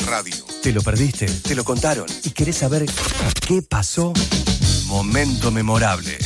Radio. ¿Te lo perdiste? ¿Te lo contaron? ¿Y querés saber qué pasó? Momento memorable.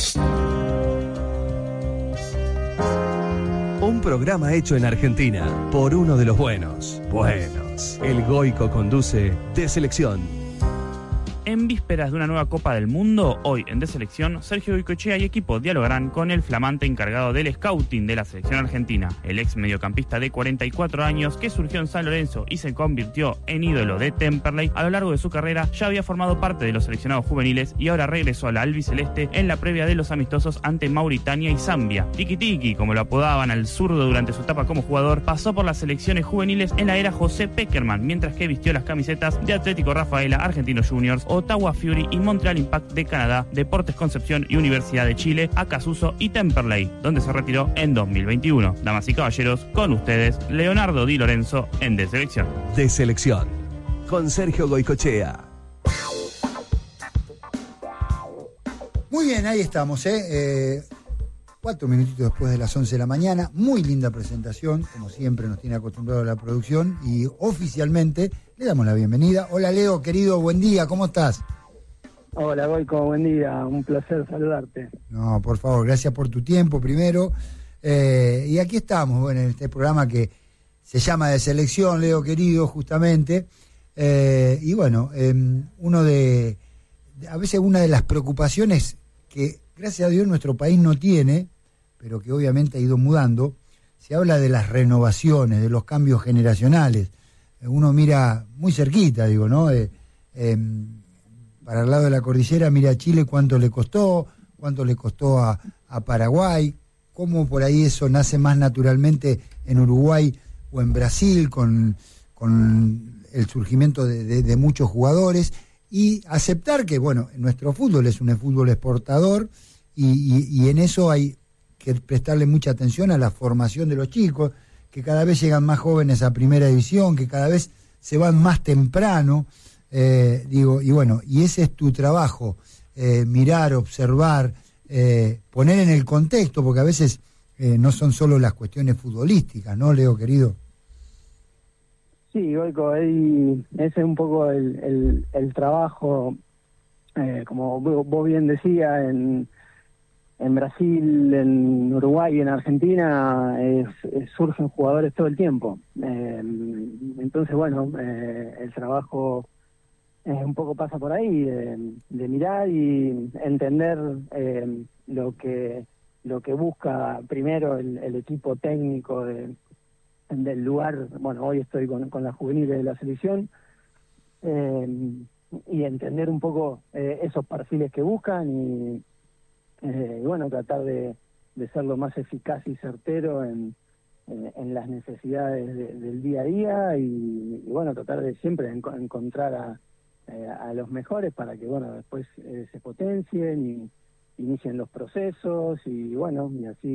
Un programa hecho en Argentina por uno de los buenos. El Goico conduce De Selección. En vísperas de una nueva Copa del Mundo, hoy en De Selección, Sergio Goicoechea y equipo dialogarán con el flamante encargado del scouting de la selección argentina, el ex mediocampista de 44 años que surgió en San Lorenzo y se convirtió en ídolo de Temperley. A lo largo de su carrera ya había formado parte de los seleccionados juveniles y ahora regresó a la albiceleste en la previa de los amistosos ante Mauritania y Zambia. Tiki Tiki, como lo apodaban al zurdo durante su etapa como jugador, pasó por las selecciones juveniles en la era José Pekerman, mientras que vistió las camisetas de Atlético Rafaela, Argentinos Juniors, Ottawa Fury y Montreal Impact de Canadá, Deportes Concepción y Universidad de Chile, Acasuso y Temperley, donde se retiró en 2021. Damas y caballeros, con ustedes, Leonardo Di Lorenzo en De Selección. De Selección, con Sergio Goicoechea. Muy bien, ahí estamos, 4 minutitos después de las 11 de la mañana. Muy linda presentación, como siempre nos tiene acostumbrado la producción, y oficialmente le damos la bienvenida. Hola Leo, querido, buen día, ¿cómo estás? Hola Goico, buen día, un placer saludarte. No, por favor, gracias por tu tiempo primero. Y aquí estamos, bueno, en este programa que se llama De Selección, Leo querido, justamente. Y bueno, a veces una de las preocupaciones que gracias a Dios nuestro país no tiene, pero que obviamente ha ido mudando, se habla de las renovaciones, de los cambios generacionales. Uno mira muy cerquita, digo, ¿no? Para el lado de la cordillera mira a Chile cuánto le costó a Paraguay, cómo por ahí eso nace más naturalmente en Uruguay o en Brasil con el surgimiento de muchos jugadores, y aceptar que, bueno, nuestro fútbol es un fútbol exportador y en eso hay que prestarle mucha atención a la formación de los chicos, que cada vez llegan más jóvenes a primera división, que cada vez se van más temprano, y bueno, y ese es tu trabajo, mirar, observar, poner en el contexto, porque a veces no son solo las cuestiones futbolísticas, ¿no, Leo, querido? Sí, Goico, ese es un poco el trabajo, como vos bien decías, en Brasil, en Uruguay y en Argentina surgen jugadores todo el tiempo. Entonces, bueno, el trabajo un poco pasa por ahí, de mirar y entender lo que busca primero el equipo técnico del lugar. Bueno, hoy estoy con la juvenil de la selección, y entender un poco esos perfiles que buscan y bueno, tratar de ser lo más eficaz y certero en las necesidades del día a día y bueno, tratar de siempre encontrar a los mejores para que, bueno, después se potencien y inicien los procesos y bueno,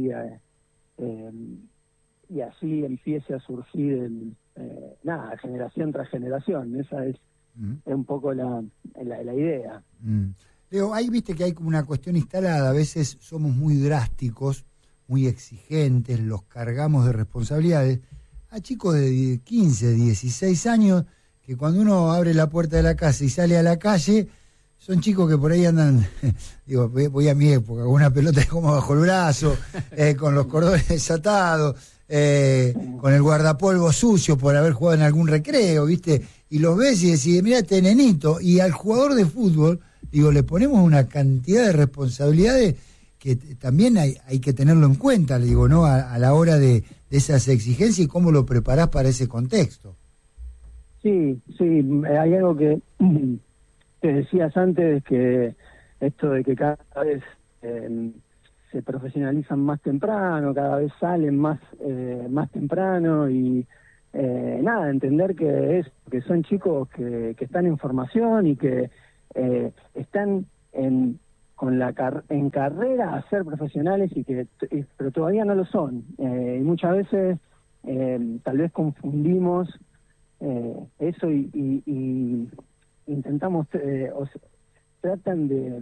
y así empiece a surgir generación tras generación. Esa es un poco la idea. Leo, ahí viste que hay como una cuestión instalada, a veces somos muy drásticos, muy exigentes, los cargamos de responsabilidades a chicos de 15, 16 años, que cuando uno abre la puerta de la casa y sale a la calle, son chicos que por ahí andan, digo, voy a mi época, con una pelota como bajo el brazo, con los cordones desatados, con el guardapolvo sucio por haber jugado en algún recreo, ¿viste? Y los ves y decís, mirá este nenito, y al jugador de fútbol, digo, le ponemos una cantidad de responsabilidades que también hay que tenerlo en cuenta, le digo, ¿no? A la hora de esas exigencias y cómo lo preparás para ese contexto. Sí, hay algo que te decías antes, que esto de que cada vez se profesionalizan más temprano, cada vez salen más temprano y entender que son chicos que están en formación y que están en carrera a ser profesionales pero todavía no lo son, y muchas veces tal vez confundimos eso y intentamos tratan de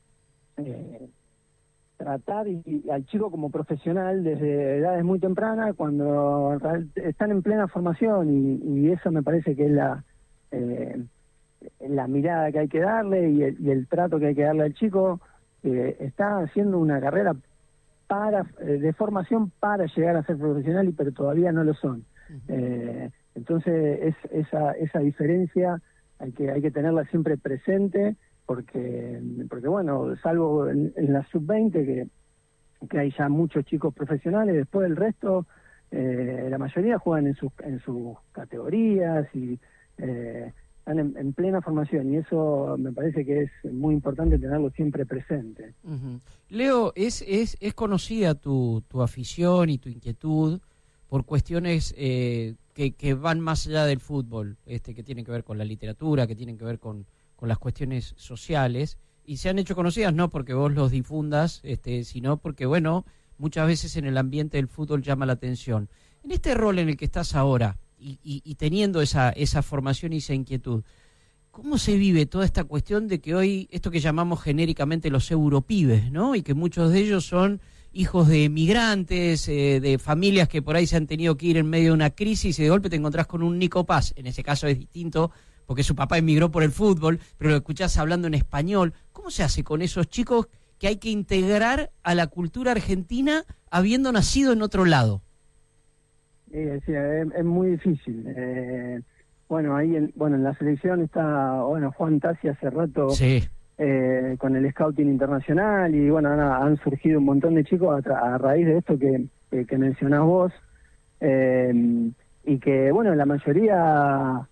tratar al chico como profesional desde edades muy tempranas cuando están en plena formación y eso me parece que es la mirada que hay que darle y el trato que hay que darle al chico, está haciendo una carrera de formación para llegar a ser profesional, pero todavía no lo son. Entonces esa diferencia hay que tenerla siempre presente, porque bueno, salvo en la sub-20 que hay ya muchos chicos profesionales, después el resto, la mayoría juegan en sus categorías y están en plena formación, y eso me parece que es muy importante tenerlo siempre presente. Leo, es conocida tu afición y tu inquietud por cuestiones que van más allá del fútbol, que tienen que ver con la literatura, que tienen que ver con las cuestiones sociales, y se han hecho conocidas no porque vos los difundas, sino porque, bueno, muchas veces en el ambiente del fútbol llama la atención. En este rol en el que estás ahora, y teniendo esa formación y esa inquietud, ¿cómo se vive toda esta cuestión de que hoy, esto que llamamos genéricamente los europibes, ¿no? Y que muchos de ellos son hijos de migrantes, de familias que por ahí se han tenido que ir en medio de una crisis, y de golpe te encontrás con un Nico Paz. En ese caso es distinto porque su papá emigró por el fútbol, pero lo escuchás hablando en español. ¿Cómo se hace con esos chicos que hay que integrar a la cultura argentina habiendo nacido en otro lado? Sí, es muy difícil. Bueno, ahí en la selección está Juan Tassi hace rato, sí, con el Scouting Internacional, y bueno, han surgido un montón de chicos a raíz de esto que mencionás vos, y que bueno, la mayoría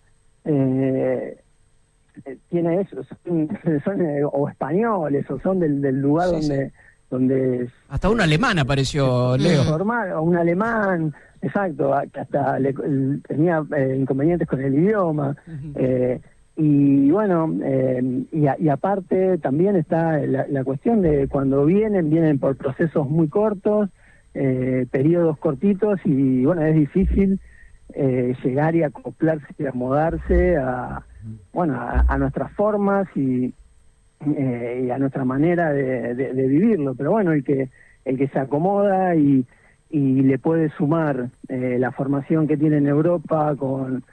tiene eso, son o españoles o son del lugar donde hasta un alemán apareció, Leo. Normal, o un alemán, exacto, que hasta tenía inconvenientes con el idioma. Y bueno, y aparte también está la cuestión de cuando vienen por procesos muy cortos, periodos cortitos, y bueno, es difícil llegar y acoplarse y acomodarse a nuestras formas y a nuestra manera de vivirlo. Pero bueno, el que se acomoda y le puede sumar la formación que tiene en Europa con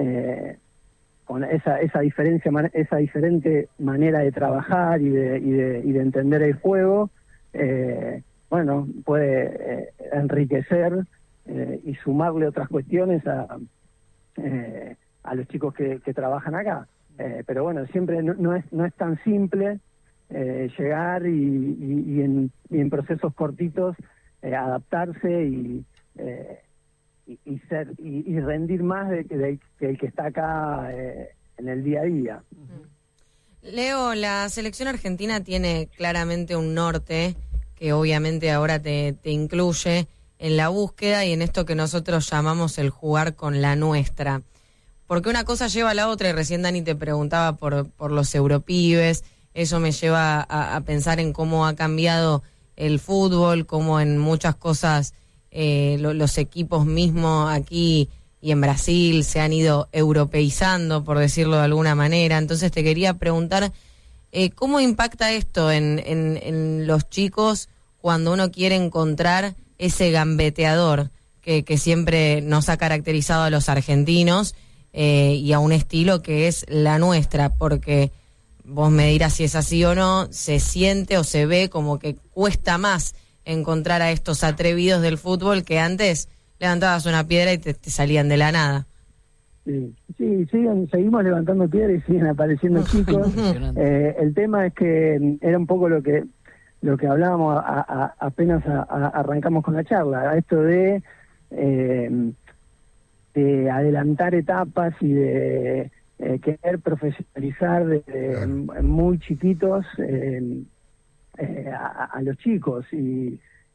esa diferente manera de trabajar y de entender el juego, bueno, puede enriquecer y sumarle otras cuestiones a los chicos que trabajan acá. Pero bueno, siempre no es tan simple llegar y en procesos cortitos adaptarse y rendir más que el que está acá en el día a día. Leo, la selección argentina tiene claramente un norte que obviamente ahora te incluye en la búsqueda y en esto que nosotros llamamos el jugar con la nuestra. Porque una cosa lleva a la otra, y recién Dani te preguntaba por los europibes, eso me lleva a pensar en cómo ha cambiado el fútbol, cómo en muchas cosas los equipos mismos aquí y en Brasil se han ido europeizando, por decirlo de alguna manera. Entonces te quería preguntar, ¿cómo impacta esto en los chicos cuando uno quiere encontrar ese gambeteador que siempre nos ha caracterizado a los argentinos y a un estilo que es la nuestra? Porque vos me dirás si es así o no, se siente o se ve como que cuesta más encontrar a estos atrevidos del fútbol que antes levantabas una piedra y te salían de la nada. Sí, seguimos levantando piedras y siguen apareciendo chicos. El tema es que era un poco lo que hablábamos apenas arrancamos con la charla, esto de adelantar etapas y de querer profesionalizar desde muy chiquitos a los chicos y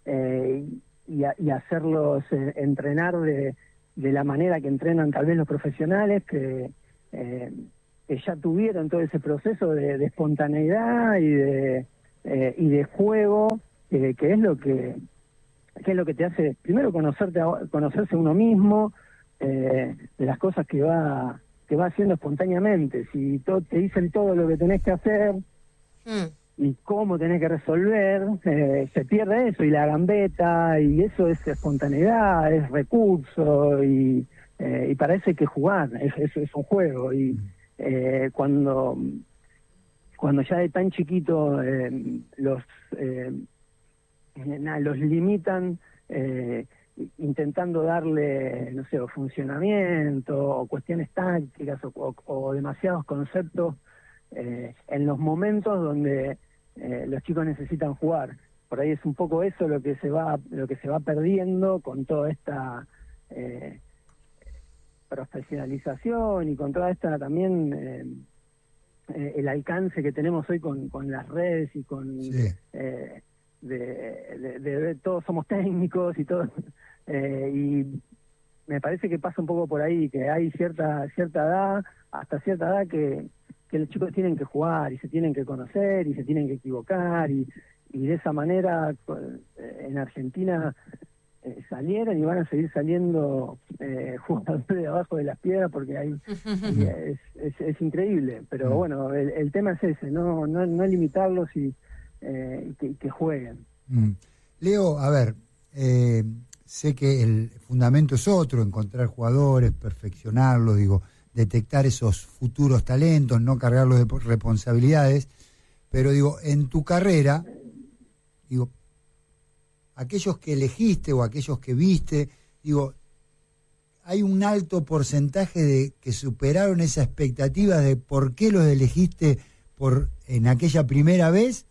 hacerlos entrenar de la manera que entrenan tal vez los profesionales que ya tuvieron todo ese proceso de espontaneidad y de juego, que es lo que te hace primero conocerse uno mismo, de las cosas que va haciendo espontáneamente. Si te dicen todo lo que tenés que hacer y cómo tenés que resolver, se pierde eso, y la gambeta, y eso es espontaneidad, es recurso, y para eso hay que jugar, eso es un juego, y cuando ya de tan chiquito los limitan, intentando darle, no sé, o funcionamiento, o cuestiones tácticas, o demasiados conceptos en los momentos donde los chicos necesitan jugar. Por ahí es un poco eso lo que se va perdiendo con toda esta profesionalización y con toda esta también el alcance que tenemos hoy con las redes y con de todos somos técnicos y todo, y me parece que pasa un poco por ahí, que hay cierta edad, hasta cierta edad que los chicos tienen que jugar y se tienen que conocer y se tienen que equivocar, y de esa manera en Argentina salieron y van a seguir saliendo jugadores de abajo de las piedras, porque hay es increíble, pero bueno, el tema es ese, no limitarlos y que jueguen. Leo, a ver, sé que el fundamento es otro, encontrar jugadores, perfeccionarlos, digo, detectar esos futuros talentos, no cargarlos de responsabilidades, pero digo, en tu carrera, digo, aquellos que elegiste o aquellos que viste, digo, hay un alto porcentaje de que superaron esa expectativa de por qué los elegiste en aquella primera vez,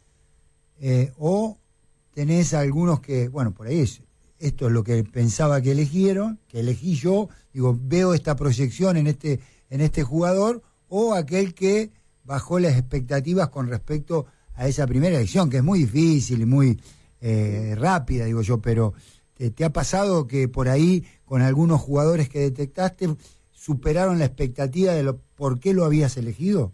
o tenés algunos que, bueno, por ahí esto es lo que pensaba que elegí yo, digo, veo esta proyección en este jugador, o aquel que bajó las expectativas con respecto a esa primera elección, que es muy difícil y muy rápida, digo yo, pero ¿te ha pasado que por ahí con algunos jugadores que detectaste superaron la expectativa de por qué lo habías elegido?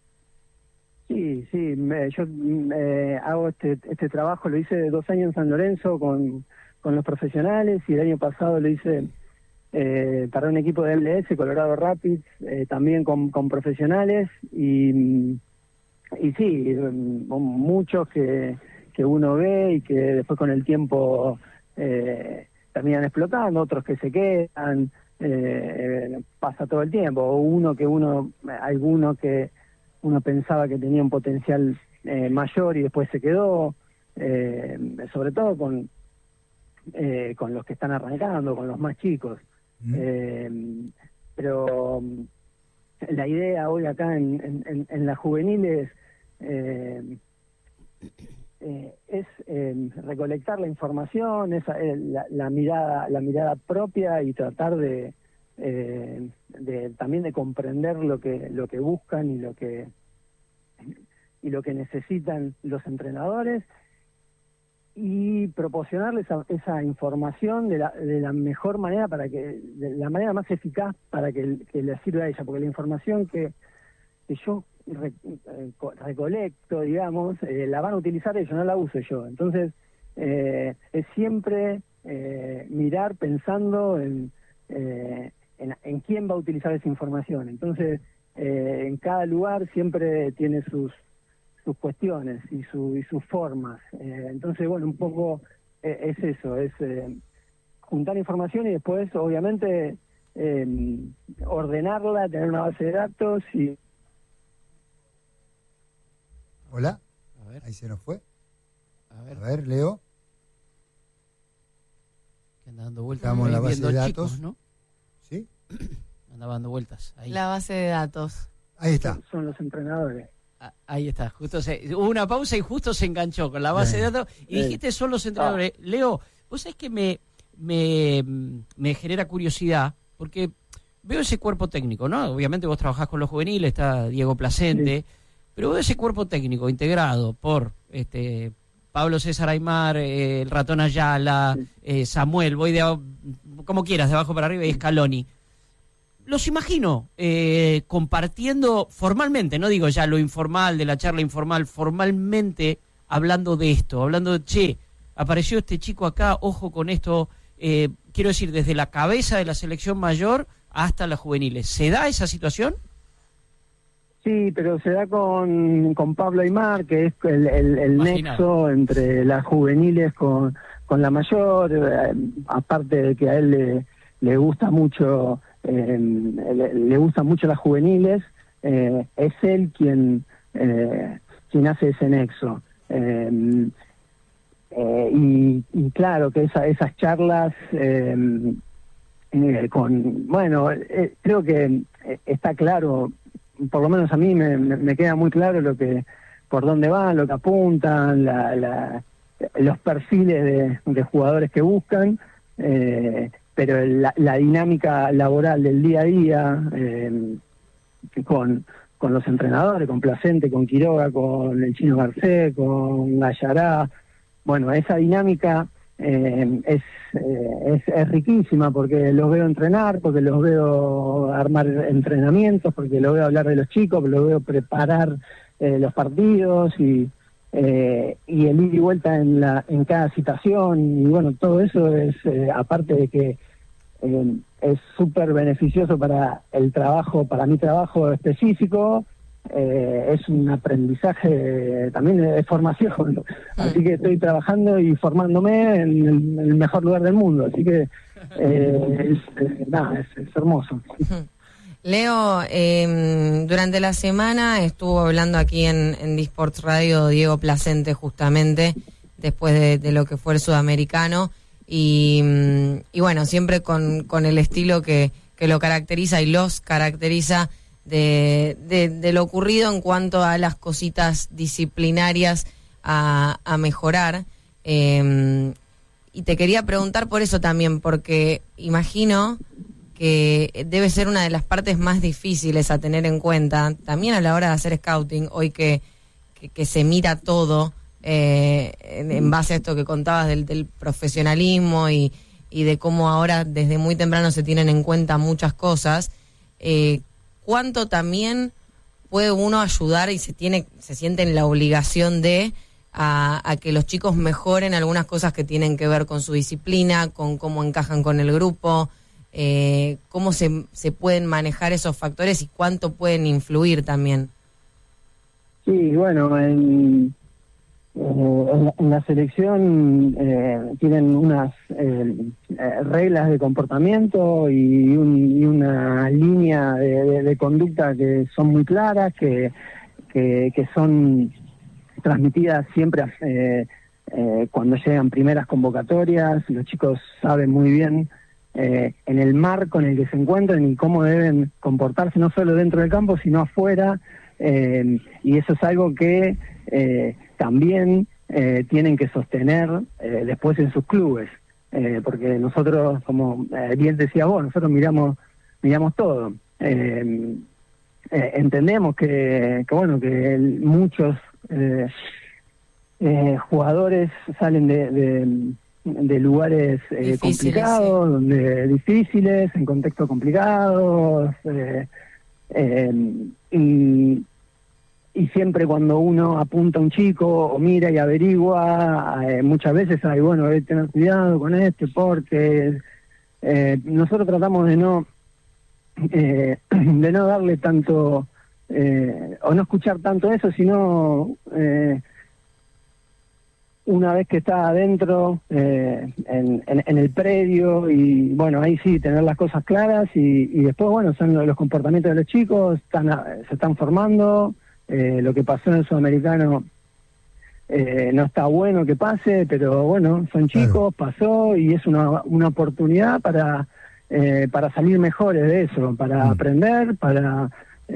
Sí, yo hago este trabajo, lo hice 2 años en San Lorenzo con los profesionales, y el año pasado lo hice para un equipo de MLS, Colorado Rapids, también con profesionales, y sí, muchos que uno ve y que después con el tiempo terminan explotando, otros que se quedan, pasa todo el tiempo, o alguno que uno pensaba que tenía un potencial mayor y después se quedó, sobre todo con los que están arrancando, con los más chicos. Pero la idea hoy acá en las juveniles es recolectar la información, la mirada propia, y tratar de también de comprender lo que buscan y lo que necesitan los entrenadores, y proporcionarles esa información de la mejor manera, de la manera más eficaz para que les sirva a ella, porque la información que yo recolecto, digamos, la van a utilizar ellos, no la uso yo. Entonces es siempre mirar pensando en quién va a utilizar esa información. Entonces en cada lugar siempre tiene sus cuestiones y sus formas. Entonces, bueno, un poco es eso, es juntar información y después, obviamente, ordenarla, tener una base de datos y... Hola, A ver. ahí se nos fue. A ver, A ver, Leo. que anda dando vueltas. Estamos en la ahí base viendo de chicos, datos. ¿no? ¿Sí? Andaba dando vueltas. Ahí. La base de datos. Ahí está. son los entrenadores. Ahí está, justo hubo una pausa y justo se enganchó con la base de datos y dijiste son los entrenadores. Leo, vos sabés que me genera curiosidad, porque veo ese cuerpo técnico, ¿no? Obviamente vos trabajás con los juveniles, está Diego Placente, pero veo ese cuerpo técnico integrado por Pablo César Aymar, el Ratón Ayala, Samuel, voy como quieras, de abajo para arriba, y Scaloni. Los imagino compartiendo formalmente, no digo ya lo informal, de la charla informal, formalmente hablando de esto, hablando de, apareció este chico acá, ojo con esto, quiero decir, desde la cabeza de la selección mayor hasta las juveniles. ¿Se da esa situación? Sí, pero se da con Pablo Aymar, que es el nexo entre las juveniles con la mayor, aparte de que a él le gusta mucho... le gustan mucho las juveniles, es él quien hace ese nexo. Y claro que esas charlas creo que está claro, por lo menos a mí me queda muy claro por dónde van, lo que apuntan, los perfiles de jugadores que buscan, pero la dinámica laboral del día a día con los entrenadores, con Placente, con Quiroga, con el Chino Garcés, con Gallará, bueno, esa dinámica es riquísima, porque los veo entrenar, porque los veo armar entrenamientos, porque los veo hablar de los chicos, porque los veo preparar los partidos y el ir y vuelta en cada citación, y bueno, todo eso es aparte de que es súper beneficioso para el trabajo, para mi trabajo específico, es un aprendizaje también de formación, así que estoy trabajando y formándome en el mejor lugar del mundo, así que es hermoso. Leo, durante la semana estuvo hablando aquí en Disports Radio Diego Placente, justamente después de lo que fue el Sudamericano, y bueno, siempre con el estilo que lo caracteriza y los caracteriza de lo ocurrido en cuanto a las cositas disciplinarias a mejorar. Y te quería preguntar por eso también, porque imagino que debe ser una de las partes más difíciles a tener en cuenta, también a la hora de hacer scouting, hoy que se mira todo en base a esto que contabas del profesionalismo y de cómo ahora desde muy temprano se tienen en cuenta muchas cosas. ¿Cuánto también puede uno ayudar y se siente en la obligación a que los chicos mejoren algunas cosas que tienen que ver con su disciplina, con cómo encajan con el grupo, cómo se pueden manejar esos factores y cuánto pueden influir también? Sí, bueno, en la selección tienen unas reglas de comportamiento y una línea de conducta que son muy claras, que son transmitidas siempre cuando llegan primeras convocatorias. Los chicos saben muy bien en el marco en el que se encuentran y cómo deben comportarse, no solo dentro del campo, sino afuera, y eso es algo que también tienen que sostener después en sus clubes, porque nosotros, como bien decía vos, nosotros miramos todo. Entendemos que muchos jugadores salen de lugares complicados, sí, difíciles, en contextos complicados, y siempre cuando uno apunta a un chico o mira y averigua, muchas veces hay, bueno, hay que tener cuidado con esto, porque nosotros tratamos de no darle tanto, o no escuchar tanto eso, sino una vez que está adentro, en el predio, y bueno, ahí sí, tener las cosas claras, y después, bueno, son los comportamientos de los chicos, se están formando. Lo que pasó en el Sudamericano no está bueno que pase, pero bueno, son chicos, pasó, y es una oportunidad para salir mejores de eso, para aprender, para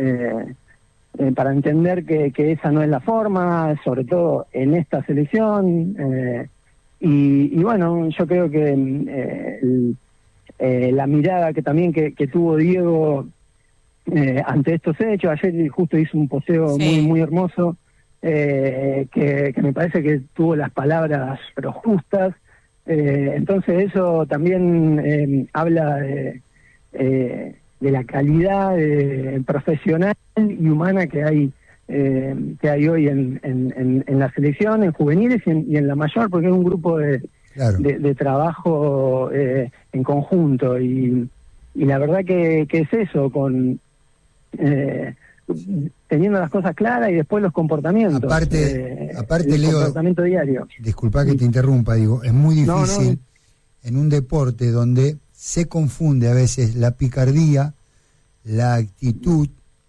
entender que esa no es la forma, sobre todo en esta selección, y bueno, yo creo que la mirada que también que tuvo Diego ante estos hechos, ayer justo hizo un poseo muy muy hermoso, que me parece que tuvo las palabras pero justas, entonces eso también habla de la calidad profesional y humana que hay hoy en la selección, en juveniles y en la mayor, porque es un grupo de trabajo en conjunto, y la verdad que es eso, con teniendo las cosas claras y después los comportamientos. Aparte el Leo, comportamiento diario. Disculpa que te interrumpa, digo, es muy difícil en un deporte donde se confunde a veces la picardía, la actitud,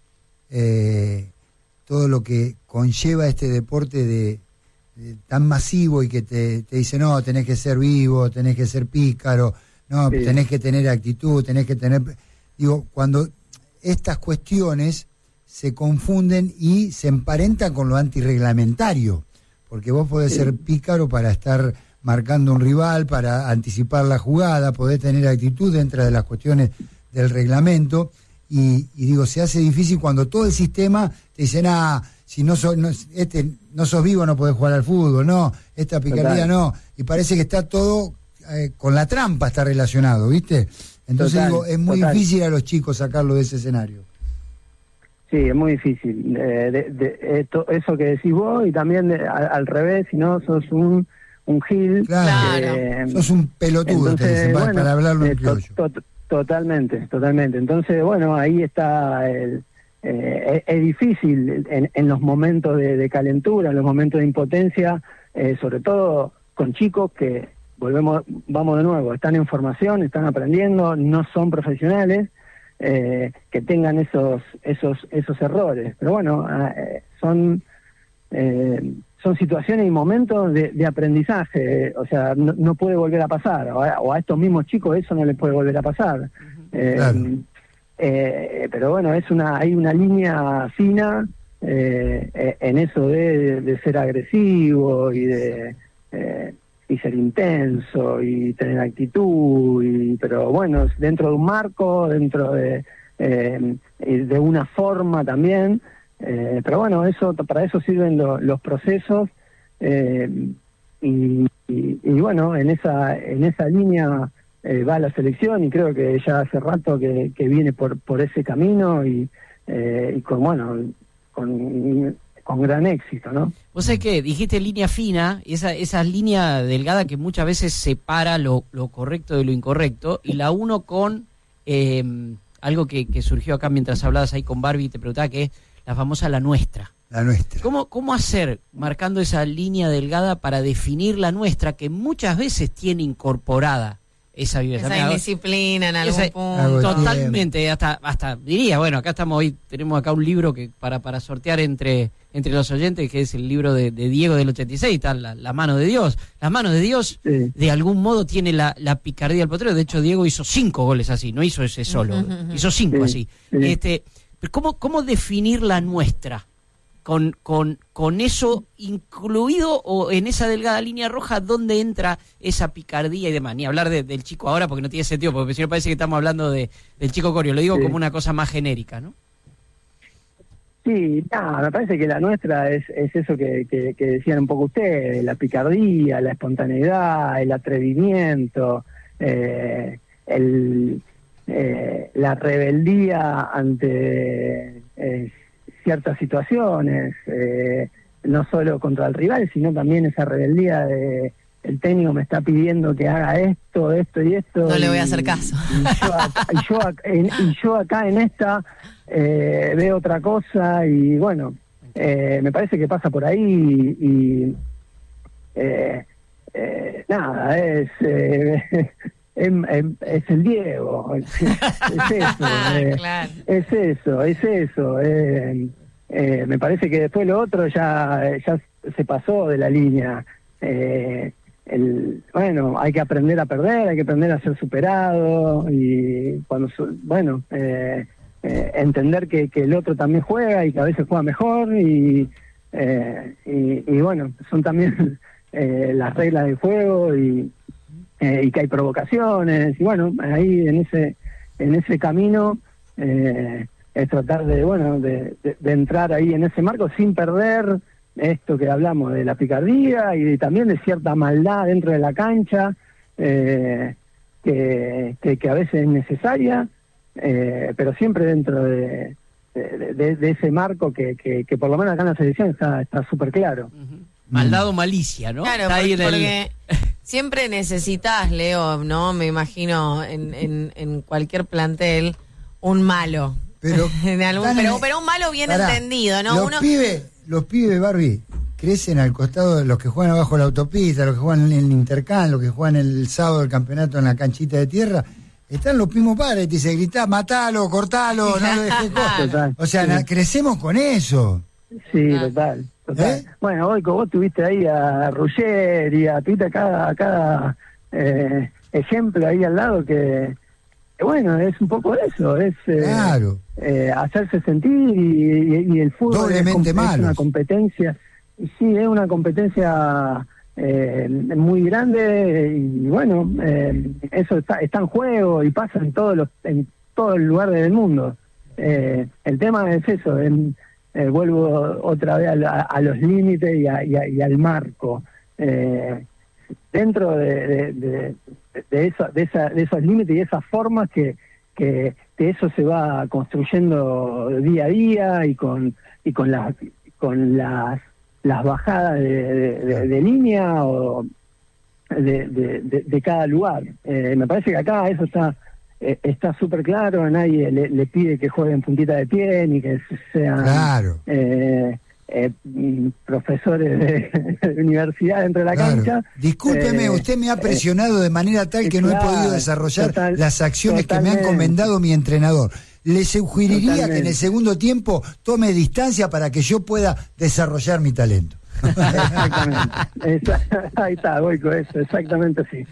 todo lo que conlleva este deporte de tan masivo y que te dice, no, tenés que ser vivo, tenés que ser pícaro, no, Sí. tenés que tener actitud, tenés que tener... Digo, cuando estas cuestiones se confunden y se emparentan con lo antirreglamentario, porque vos podés ser pícaro para estar marcando un rival, para anticipar la jugada, podés tener actitud dentro de las cuestiones del reglamento, y digo, se hace difícil cuando todo el sistema te dice, si no sos vivo no podés jugar al fútbol, no, esta picardía Total. no, y parece que está todo con la trampa está relacionado, ¿viste? Entonces Total, digo, es muy total. difícil a los chicos sacarlo de ese escenario. Sí, es muy difícil. Eso que decís vos, y también al revés, si no sos un gil. Claro. Sos un pelotudo, te dicen, para hablarlo en criollo. Totalmente. Entonces, bueno, ahí está es difícil en los momentos de calentura, en los momentos de impotencia, sobre todo con chicos que, vamos de nuevo, están en formación, están aprendiendo, no son profesionales, que tengan esos errores. Pero bueno, son situaciones y momentos de aprendizaje, o sea, no puede volver a pasar, o a estos mismos chicos eso no les puede volver a pasar. Claro. Pero bueno, hay una línea fina en eso de ser agresivo y y ser intenso y tener actitud, pero bueno, dentro de un marco, dentro de una forma también. Pero bueno, para eso sirven los procesos, y bueno, en esa línea va la selección, y creo que ya hace rato que viene por ese camino, y con gran éxito, ¿no? Vos sabés que dijiste línea fina, esa línea delgada que muchas veces separa lo correcto de lo incorrecto, y la uno con algo que surgió acá mientras hablabas ahí con Barbie, te preguntaba, que es la famosa la nuestra. La nuestra. ¿Cómo hacer, marcando esa línea delgada, para definir la nuestra, que muchas veces tiene incorporada esa vivencia? Esa indisciplina en algún punto. Totalmente, hasta diría, bueno, acá estamos hoy, tenemos acá un libro que para sortear entre los oyentes, que es el libro de Diego del 86, está la mano de Dios. La mano de Dios, Sí. de algún modo, tiene la picardía del potrero. De hecho, Diego hizo 5 goles así, no hizo ese solo, hizo 5 así. Sí. Pero ¿cómo definir la nuestra? Con eso incluido, o en esa delgada línea roja, ¿dónde entra esa picardía y demás? Ni hablar del chico ahora, porque no tiene sentido, porque si no parece que estamos hablando del chico Corio. Lo digo Sí. como una cosa más genérica, ¿no? Sí, me parece que la nuestra es eso que decían un poco ustedes, la picardía, la espontaneidad, el atrevimiento, la rebeldía ante ciertas situaciones, no solo contra el rival, sino también esa rebeldía de el técnico me está pidiendo que haga esto y esto. No le voy a hacer caso. Y yo acá en esta veo otra cosa, y bueno, me parece que pasa por ahí, y nada, es el Diego, es eso, Claro. es eso. Me parece que después lo otro ya se pasó de la línea. Bueno, hay que aprender a perder, hay que aprender a ser superado, y entender que el otro también juega, y que a veces juega mejor, y bueno, son también las reglas del juego, y que hay provocaciones, y bueno, ahí en ese camino es tratar de entrar ahí en ese marco sin perder esto que hablamos de la picardía, y también de cierta maldad dentro de la cancha, que a veces es necesaria, pero siempre dentro de ese marco que por lo menos acá en la selección está súper claro. Maldad o malicia, ¿no? Claro, Está ahí porque siempre necesitas, Leo, ¿no? Me imagino en cualquier plantel un malo. Pero un malo bien entendido, ¿no? Los pibes, Barbie, crecen al costado de los que juegan abajo de la autopista, los que juegan en el Intercam, los que juegan el sábado del campeonato en la canchita de tierra, están los mismos padres, te dice, gritá, matalo, cortalo, no lo dejes cosas. O sea, crecemos con eso. Sí, total. Bueno, hoy vos tuviste ahí a Ruggeri, tuviste a cada ejemplo ahí al lado que bueno, es un poco eso, es claro. Hacerse sentir y el fútbol doblemente es una competencia, sí, es una competencia muy grande y bueno, eso está en juego y pasa en todo el lugar del mundo. El tema es eso, vuelvo otra vez a los límites y al marco. Dentro de esos límites y esas formas que eso se va construyendo día a día y con las bajadas de línea o de cada lugar. Me parece que acá eso está súper claro, nadie le pide que jueguen puntita de pie ni que sean claro. Profesores de universidad dentro de la cancha. Discúlpeme, usted me ha presionado de manera tal que no he podido desarrollar las acciones que me ha encomendado mi entrenador. Le sugeriría que en el segundo tiempo tome distancia para que yo pueda desarrollar mi talento. Exactamente. Ahí está, Goico, eso, exactamente así.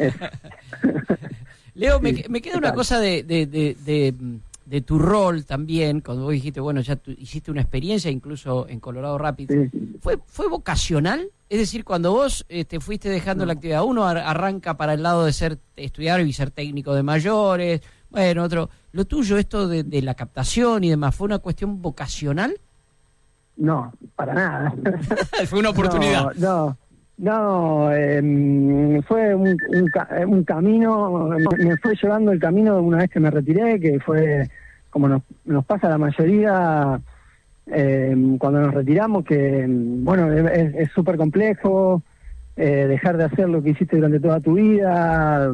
Leo, me queda una cosa de tu rol también, cuando vos dijiste, bueno, ya hiciste una experiencia incluso en Colorado Rapids. Sí. ¿Fue vocacional? Es decir, cuando vos fuiste dejando la actividad, uno arranca para el lado de estudiar y ser técnico de mayores, bueno, otro. ¿Lo tuyo, esto de la captación y demás, fue una cuestión vocacional? No, para nada. Fue una oportunidad. No, fue un camino, me fue llevando el camino una vez que me retiré, que fue como nos pasa a la mayoría cuando nos retiramos, que bueno, es súper complejo dejar de hacer lo que hiciste durante toda tu vida.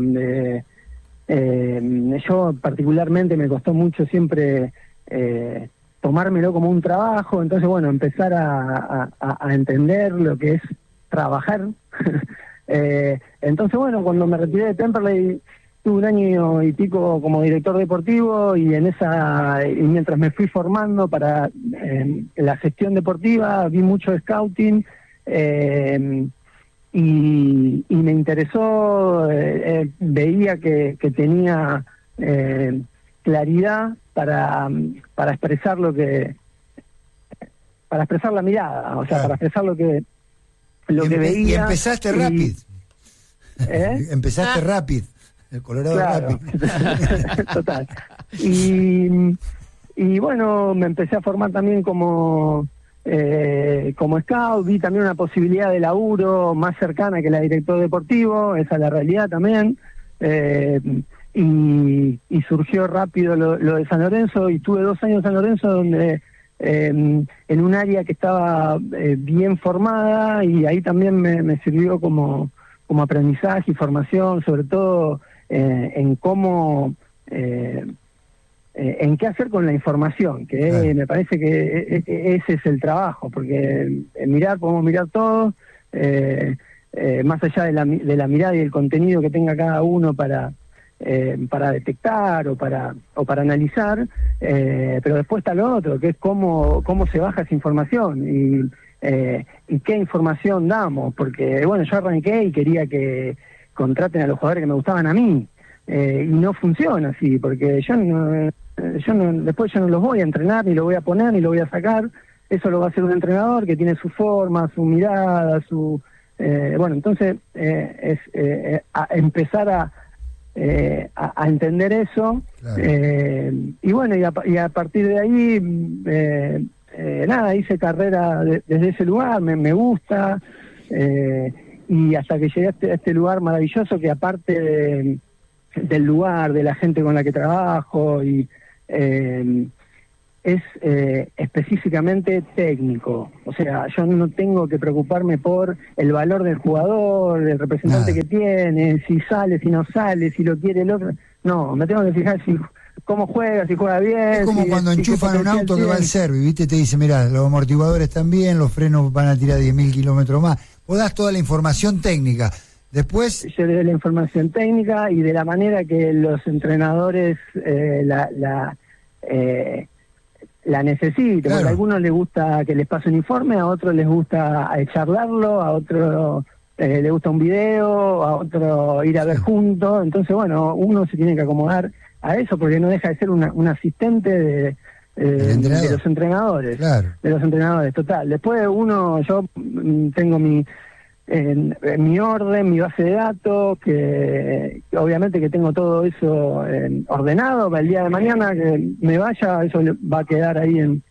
Yo particularmente me costó mucho siempre tomármelo como un trabajo, entonces bueno, empezar a entender lo que es trabajar. Entonces bueno, cuando me retiré de Temperley tuve un año y pico como director deportivo y mientras me fui formando para la gestión deportiva vi mucho scouting y me interesó, veía que tenía claridad para expresar para expresar la mirada, o sea, claro. Para expresar lo que veía. Y empezaste rápido. Empezaste rápido, el Colorado claro. Rápido. Total. Y bueno, me empecé a formar también como scout, vi también una posibilidad de laburo más cercana que la director deportivo, esa es la realidad también. Y surgió rápido lo de San Lorenzo, y estuve 2 años en San Lorenzo donde en un área que estaba bien formada, y ahí también me sirvió como aprendizaje y formación, sobre todo en cómo en qué hacer con la información, que claro. Me parece que ese es el trabajo, porque podemos mirar todo, más allá de la mirada y el contenido que tenga cada uno para detectar o para analizar, pero después está lo otro, que es cómo se baja esa información y qué información damos, porque bueno, yo arranqué y quería que contraten a los jugadores que me gustaban a mí, y no funciona así, porque después yo no los voy a entrenar, ni lo voy a poner, ni lo voy a sacar. Eso lo va a hacer un entrenador que tiene su forma, su mirada, bueno, entonces es empezar a entender eso, claro. Y bueno, y a partir de ahí hice carrera desde ese lugar, me gusta, y hasta que llegué a este lugar maravilloso, que aparte del lugar, de la gente con la que trabajo, y es específicamente técnico. O sea, yo no tengo que preocuparme por el valor del jugador, del representante que tiene, si sale, si no sale, si lo quiere el otro. No, me tengo que fijar cómo juega, si juega bien. Es como cuando enchufan un auto que va al service, ¿viste? Te dice, mirá, los amortiguadores están bien, los frenos van a tirar 10.000 kilómetros más. Vos das toda la información técnica. Después, yo le doy la información técnica y de la manera que los entrenadores la necesiten, claro. porque a algunos les gusta que les pase un informe, a otros les gusta charlarlo, a otros le gusta un video, a otro ir a ver juntos. Entonces, bueno, uno se tiene que acomodar a eso porque no deja de ser un asistente de los entrenadores. Claro. De los entrenadores, total. Después yo tengo mi orden, mi base de datos, que obviamente que tengo todo eso ordenado para el día de mañana que me vaya, eso va a quedar ahí en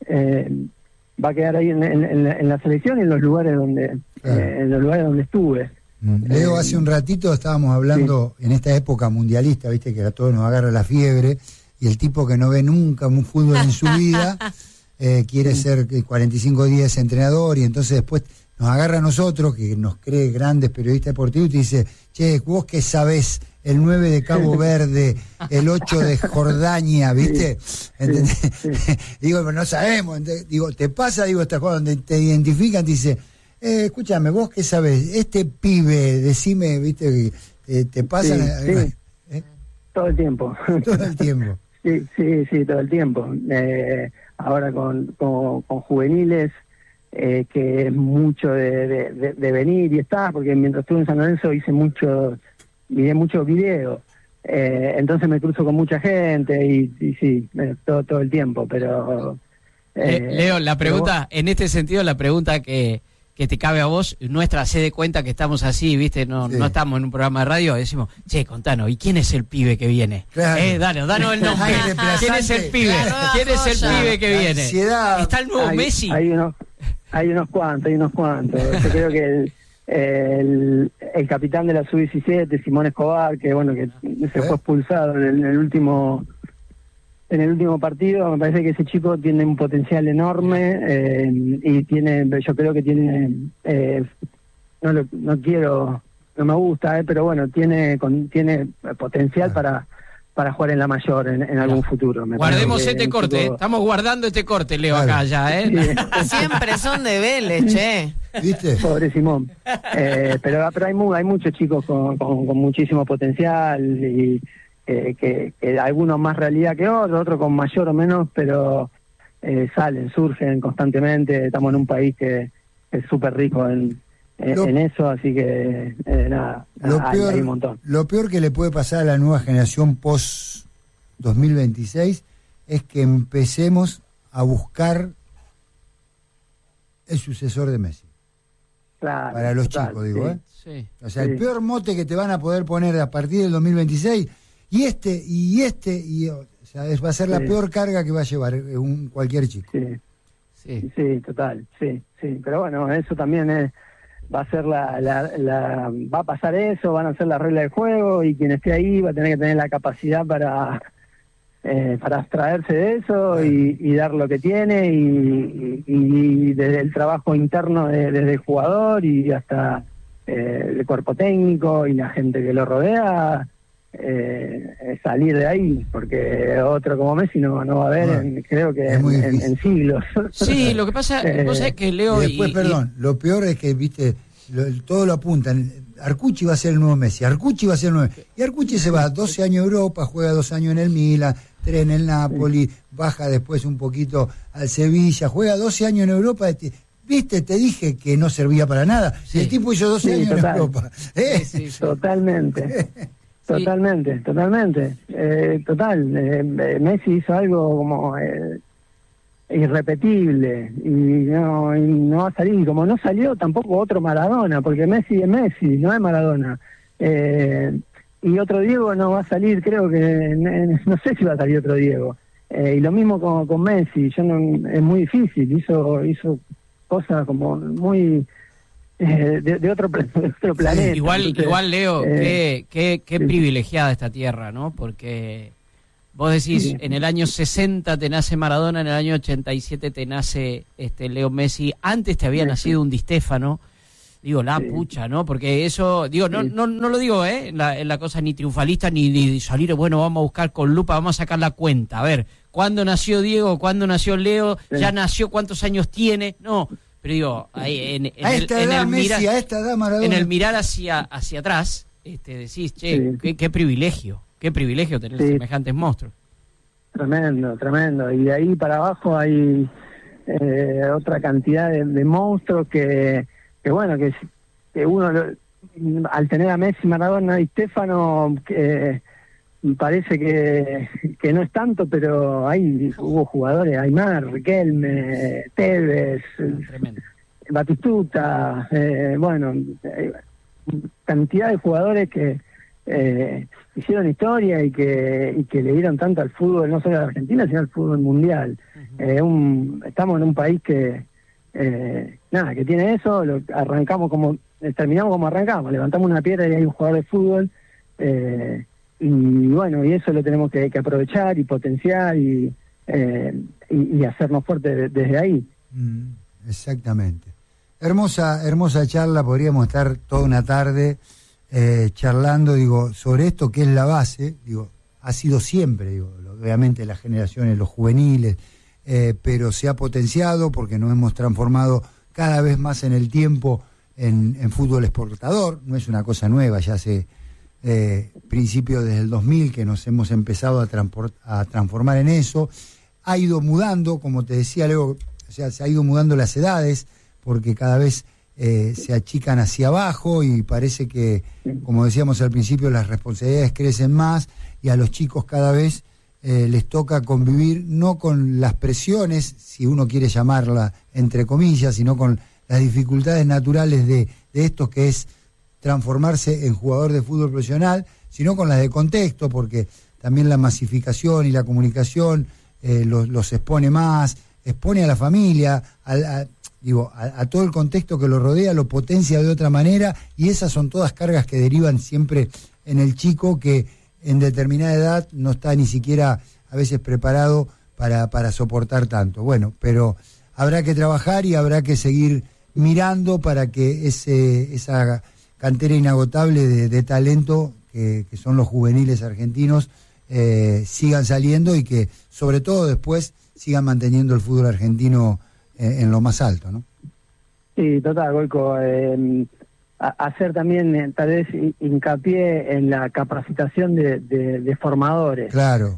la selección y en los lugares donde estuve. Leo, hace un ratito estábamos hablando en esta época mundialista, viste que a todos nos agarra la fiebre, y el tipo que no ve nunca un fútbol en su vida quiere ser 45 días entrenador, y entonces después nos agarra a nosotros, que nos cree grandes periodistas deportivos, y te dice, che, vos qué sabés, el 9 de Cabo Verde, el 8 de Jordania, ¿viste? ¿Entendés? Digo, pero no sabemos. Digo, te pasa, estas cosas donde te identifican, te dice, escúchame, vos qué sabés, este pibe, decime, ¿viste? ¿Te pasa? Sí. Todo el tiempo. Todo el tiempo. Sí, todo el tiempo. Ahora con juveniles, que es mucho de venir y estar, porque mientras estuve en San Lorenzo miré muchos videos, entonces me cruzo con mucha gente y sí, todo el tiempo, pero... Leo, la pregunta, en este sentido, la pregunta que te cabe a vos, nuestra se dé cuenta que estamos así, ¿viste? No estamos en un programa de radio, decimos, che, contanos, ¿y quién es el pibe que viene? Claro. Danos el nombre. ¿Quién es el pibe? Claro, ¿Quién es el pibe que viene? Ansiedad. ¿Está el nuevo Messi? Hay unos cuantos. Yo creo que el capitán de la Sub-17, Simón Escobar, que se fue expulsado en el último partido, me parece que ese chico tiene un potencial enorme y yo creo que tiene, no me gusta, pero bueno, tiene potencial para jugar en la mayor en algún futuro. Guardemos este corte, estamos guardando este corte, Leo, acá ya, Sí. Siempre son de Vélez, che. ¿Viste? Pobre Simón. Pero hay muchos chicos con muchísimo potencial y que algunos más realidad que otros con mayor o menos, pero surgen constantemente. Estamos en un país que es súper rico en eso, así que hay un montón. Lo peor que le puede pasar a la nueva generación post 2026 es que empecemos a buscar el sucesor de Messi. Claro, para los chicos, digo, Sí. O sea, el peor mote que te van a poder poner a partir del 2026, o sea, va a ser la peor carga que va a llevar cualquier chico. Sí, total, sí. Pero bueno, eso también va a ser va a pasar eso, van a ser las reglas del juego y quien esté ahí va a tener que tener la capacidad para abstraerse de eso y dar lo que tiene y desde el trabajo interno desde el jugador y hasta el cuerpo técnico y la gente que lo rodea, salir de ahí, porque otro como Messi no va a haber, creo que en siglos. Sí, lo que pasa es que Leo... Después, lo peor es que, viste, todo lo apuntan. Arcucci va a ser el nuevo Messi, y Arcucci se va 12 años a Europa, juega 2 años en el Milan, 3 en el Napoli, baja después un poquito al Sevilla, juega 12 años en Europa, viste, te dije que no servía para nada, el tipo hizo 12 años en Europa. Totalmente. Messi hizo algo como irrepetible y no va a salir, como no salió tampoco otro Maradona, porque Messi es Messi, no es Maradona. Y otro Diego no va a salir, creo que no sé si va a salir otro Diego. Y lo mismo con Messi, es muy difícil, hizo cosas como muy de otro planeta. Igual Leo, qué privilegiada esta tierra, ¿no? Porque vos decís, en el año 60 te nace Maradona, en el año 87 te nace Leo Messi, antes te había nacido un Di Stéfano, digo, pucha, ¿no? Porque eso, digo, no lo digo, en la cosa ni triunfalista, ni de salir, bueno, vamos a buscar con lupa, vamos a sacar la cuenta, a ver, ¿cuándo nació Diego? ¿Cuándo nació Leo? ¿Ya nació? ¿Cuántos años tiene? No, Pero digo, ahí a esta edad Messi, a esta edad Maradona. En el mirar hacia atrás, decís, che, Sí. qué privilegio tener Sí. semejantes monstruos. Tremendo. Y de ahí para abajo hay otra cantidad de monstruos que bueno, que uno al tener a Messi, Maradona y Stefano, parece que no es tanto, pero hubo jugadores, Aymar, Riquelme, Tevez, Tremendo. Batistuta, cantidad de jugadores que hicieron historia y que le dieron tanto al fútbol, no solo de Argentina, sino al fútbol mundial. Estamos en un país que tiene eso, terminamos como arrancamos, levantamos una piedra y hay un jugador de fútbol, y eso lo tenemos que aprovechar y potenciar y hacernos fuertes desde ahí. Exactamente. Hermosa charla, podríamos estar toda una tarde charlando, sobre esto que es la base, ha sido siempre, obviamente las generaciones, los juveniles, pero se ha potenciado porque nos hemos transformado cada vez más en el tiempo en fútbol exportador, no es una cosa nueva, ya hace principios desde el 2000 que nos hemos empezado a transformar en eso, ha ido mudando, como te decía Leo, se ha ido mudando las edades, porque cada vez se achican hacia abajo y parece que, como decíamos al principio, las responsabilidades crecen más y a los chicos cada vez les toca convivir no con las presiones, si uno quiere llamarla entre comillas, sino con las dificultades naturales de esto que es transformarse en jugador de fútbol profesional, sino con las de contexto, porque también la masificación y la comunicación los expone más, expone a la familia, a todo el contexto que lo rodea, lo potencia de otra manera, y esas son todas cargas que derivan siempre en el chico que en determinada edad no está ni siquiera a veces preparado para soportar tanto. Bueno, pero habrá que trabajar y habrá que seguir mirando para que esa cantera inagotable de talento que son los juveniles argentinos sigan saliendo y que sobre todo después sigan manteniendo el fútbol argentino en lo más alto, ¿no? Sí, total, Goico. Hacer también tal vez hincapié en la capacitación de formadores. Claro.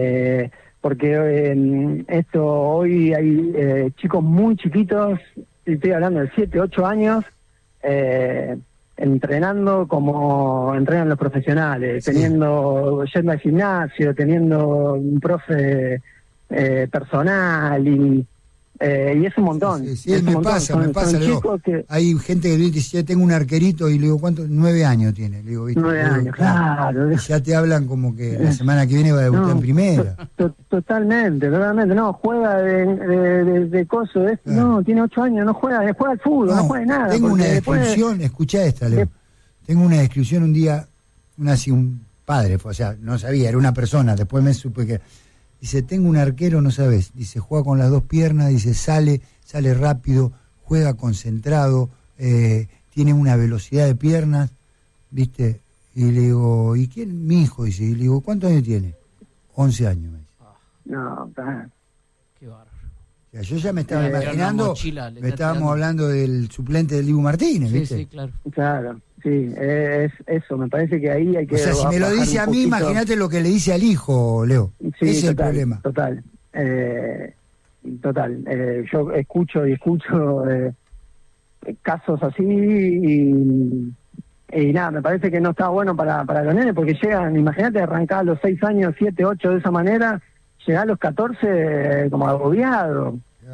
Porque hoy hay chicos muy chiquitos, estoy hablando de 7, 8 años, entrenando como entrenan los profesionales, sí. Yendo al gimnasio, teniendo un profe personal y es un montón. Sí, me pasa. Que... Hay gente que dice, tengo un arquerito, y le digo, ¿cuánto? 9 años tiene. Le digo, ¿viste? 9 años, claro. Y ya te hablan como que la semana que viene va a debutar en primera. Totalmente, no, juega de coso, no, tiene 8 años, no juega al fútbol, no juega nada. Tengo una descripción, escuchá esta, Leo. Tengo una descripción un día, un padre, o sea, no sabía, era una persona, después me supe que... Dice, tengo un arquero, no sabes, dice, juega con las 2 piernas, dice, sale rápido, juega concentrado, tiene una velocidad de piernas, ¿viste? Y le digo, ¿y quién? Mi hijo, dice, y le digo, ¿cuántos años tiene? 11 años, me dice. No, qué bárbaro. O sea, yo ya me estaba imaginando, estábamos hablando del suplente del Dibu Martínez, ¿viste? Sí, claro. Sí, es eso, me parece que ahí hay que... O sea, si me lo dice a mí, imagínate lo que le dice al hijo, Leo. Sí, ese es el problema. Total. Yo escucho casos así y nada, me parece que no está bueno para los nenes, porque llegan, imagínate, arrancar a los 6 años, 7, 8 de esa manera, llegar a los 14 como agobiado,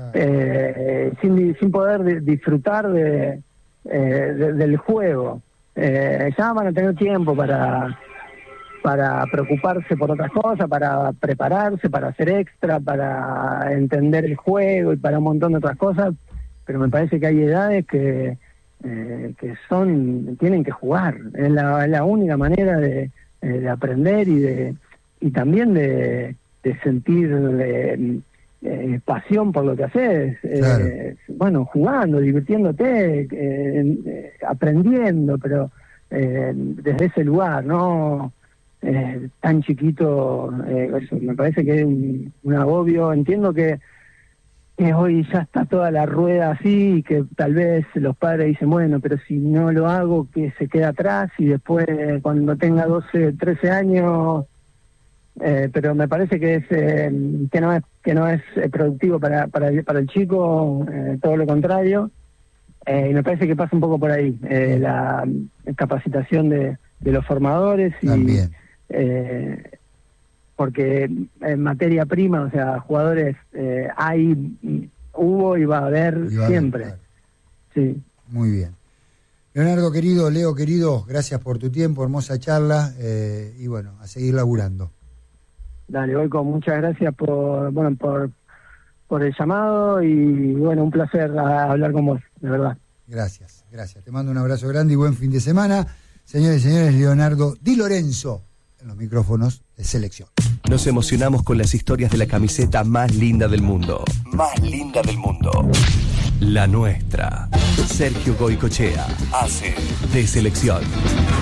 sin poder disfrutar del juego. Ya van a tener tiempo para preocuparse por otras cosas, para prepararse, para hacer extra, para entender el juego y para un montón de otras cosas, pero me parece que hay edades que tienen que jugar, es la única manera de aprender y también de sentir pasión por lo que haces, claro. Jugando, divirtiéndote, aprendiendo, pero desde ese lugar, no tan chiquito, eso me parece que es un agobio. Entiendo que hoy ya está toda la rueda así, y que tal vez los padres dicen, bueno, pero si no lo hago, que se queda atrás, y después cuando tenga 12, 13 años, pero me parece que es que no es productivo para el chico, todo lo contrario, y me parece que pasa un poco por ahí, la capacitación de los formadores y También. porque en materia prima, o sea, jugadores hubo y va a haber siempre. Claro. Sí. Muy bien. Leonardo querido, Leo querido, gracias por tu tiempo, hermosa charla, y bueno, a seguir laburando. Dale, Goico, muchas gracias por el llamado, y bueno, un placer hablar con vos, de verdad. Gracias. Te mando un abrazo grande y buen fin de semana. Señores y señores, Leonardo Di Lorenzo en los micrófonos de Selección. Nos emocionamos con las historias de la camiseta más linda del mundo. Más linda del mundo. La nuestra. Sergio Goicoechea hace de Selección.